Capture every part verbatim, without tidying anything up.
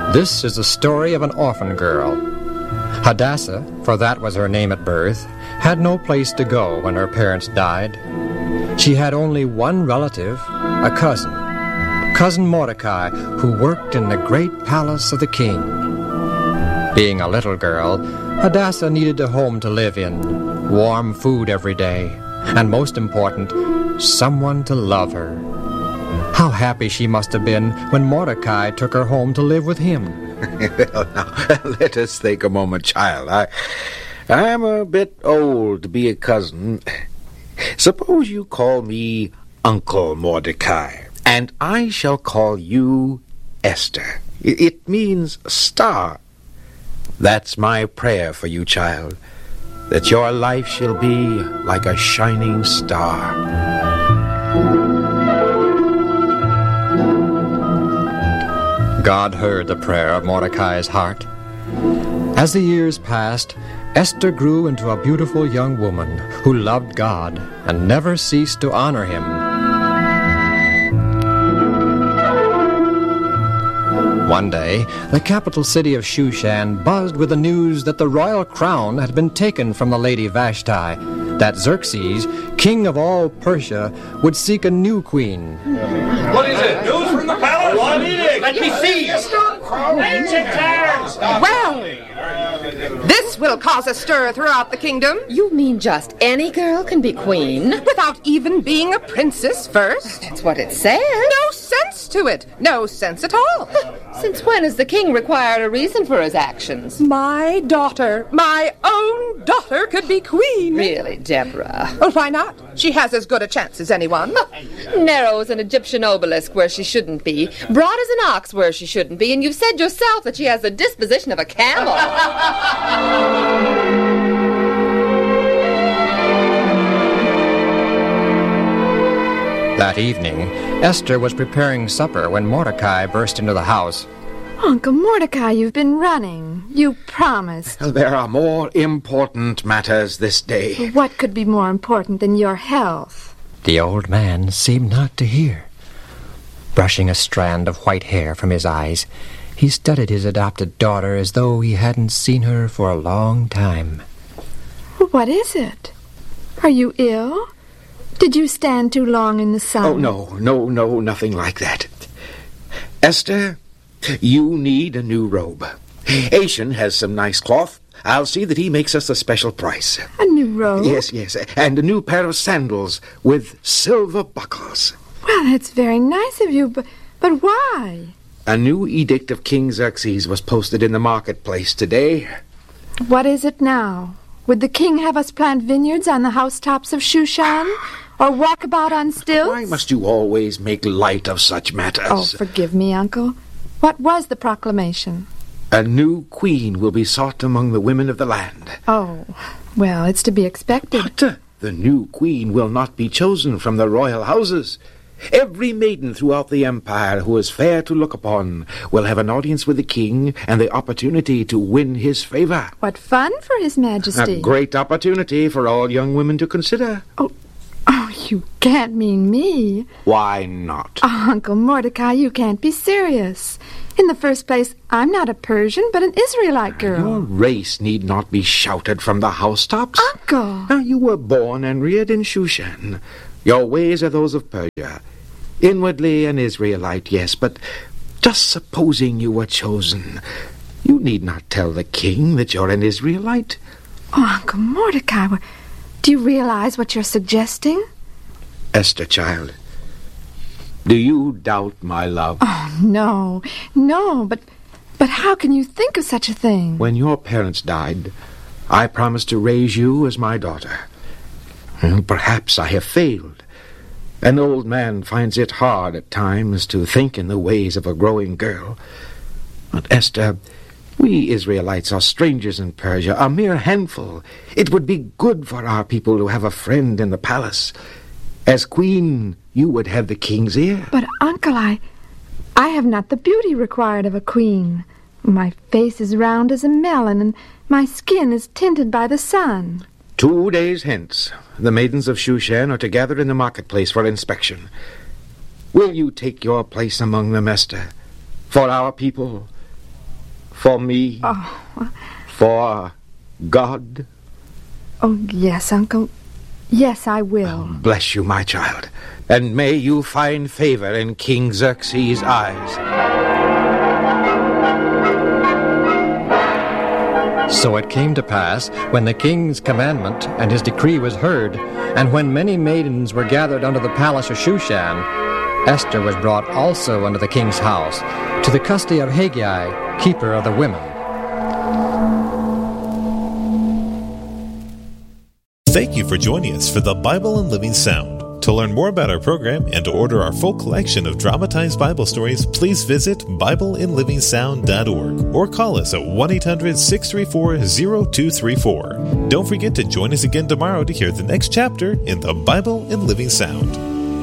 This is the story of an orphan girl. Hadassah, for that was her name at birth, had no place to go when her parents died. She had only one relative, a cousin, Cousin Mordecai, who worked in the great palace of the king. Being a little girl, Hadassah needed a home to live in, warm food every day, and most important, someone to love her. How happy she must have been when Mordecai took her home to live with him. Well, now, let us think a moment, child. I, I'm a bit old to be a cousin. Suppose you call me Uncle Mordecai, and I shall call you Esther. It, it means star. That's my prayer for you, child, that your life shall be like a shining star. God heard the prayer of Mordecai's heart. As the years passed, Esther grew into a beautiful young woman who loved God and never ceased to honor him. One day, the capital city of Shushan buzzed with the news that the royal crown had been taken from the Lady Vashti, that Xerxes, king of all Persia, would seek a new queen. What is it? News from the palace? What is it? Let me see. Well, this will cause a stir throughout the kingdom. You mean just any girl can be queen? Without even being a princess first? That's what it says. No sense to it. No sense at all. Since when has the king required a reason for his actions? My daughter, my own daughter, could be queen. Really, Deborah? Well, why not? She has as good a chance as anyone. Narrow as an Egyptian obelisk where she shouldn't be, broad as an ox where she shouldn't be, and you've said yourself that she has the disposition of a camel. That evening, Esther was preparing supper when Mordecai burst into the house. Uncle Mordecai, you've been running. You promised. There are more important matters this day. What could be more important than your health? The old man seemed not to hear. Brushing a strand of white hair from his eyes, he studied his adopted daughter as though he hadn't seen her for a long time. What is it? Are you ill? Did you stand too long in the sun? Oh, no, no, no, nothing like that. Esther, you need a new robe. Asian has some nice cloth. I'll see that he makes us a special price. A new robe? Yes, yes, and a new pair of sandals with silver buckles. Well, that's very nice of you, but, but why? A new edict of King Xerxes was posted in the marketplace today. What is it now? Would the king have us plant vineyards on the housetops of Shushan? Or walk about on stilts? Why must you always make light of such matters? Oh, forgive me, Uncle. What was the proclamation? A new queen will be sought among the women of the land. Oh, well, it's to be expected. But uh, the new queen will not be chosen from the royal houses. Every maiden throughout the empire who is fair to look upon will have an audience with the king and the opportunity to win his favor. What fun for His Majesty. A great opportunity for all young women to consider. Oh, oh, you can't mean me. Why not? Oh, Uncle Mordecai, you can't be serious. In the first place, I'm not a Persian, but an Israelite girl. Your race need not be shouted from the housetops. Uncle! Now, you were born and reared in Shushan. Your ways are those of Persia. Inwardly an Israelite, yes, but just supposing you were chosen, you need not tell the king that you're an Israelite. Oh, Uncle Mordecai, do you realize what you're suggesting? Esther, child, do you doubt my love? Oh, no, no, but, but how can you think of such a thing? When your parents died, I promised to raise you as my daughter. Well, perhaps I have failed. An old man finds it hard at times to think in the ways of a growing girl. But, Esther, we Israelites are strangers in Persia, a mere handful. It would be good for our people to have a friend in the palace. As queen, you would have the king's ear. But, Uncle, I, I have not the beauty required of a queen. My face is round as a melon, and my skin is tinted by the sun. Two days hence, the maidens of Shushan are to gather in the marketplace for inspection. Will you take your place among them, Esther? For our people, For me? Oh. For God? Oh, yes, Uncle. Yes, I will. Oh, bless you, my child. And may you find favor in King Xerxes' eyes. So it came to pass, when the king's commandment and his decree was heard, and when many maidens were gathered unto the palace of Shushan, Esther was brought also unto the king's house, to the custody of Haggai, keeper of the women. Thank you for joining us for the Bible in Living Sound. To learn more about our program and to order our full collection of dramatized Bible stories, please visit Bible in Living Sound dot org or call us at one eight hundred six three four zero two three four. Don't forget to join us again tomorrow to hear the next chapter in the Bible in Living Sound.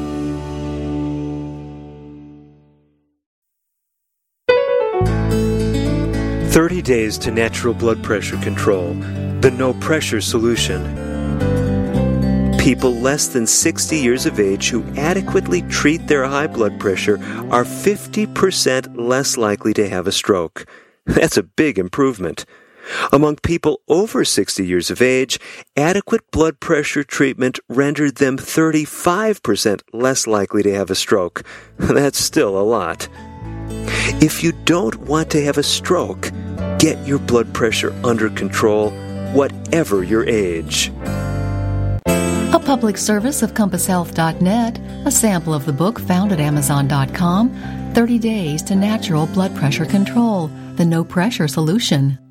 thirty days to natural blood pressure control. The no pressure solution. People less than sixty years of age who adequately treat their high blood pressure are fifty percent less likely to have a stroke. That's a big improvement. Among people over sixty years of age, adequate blood pressure treatment rendered them thirty-five percent less likely to have a stroke. That's still a lot. If you don't want to have a stroke, get your blood pressure under control, whatever your age. A public service of compass health dot net, a sample of the book found at amazon dot com, thirty days to Natural Blood Pressure Control, the No Pressure Solution.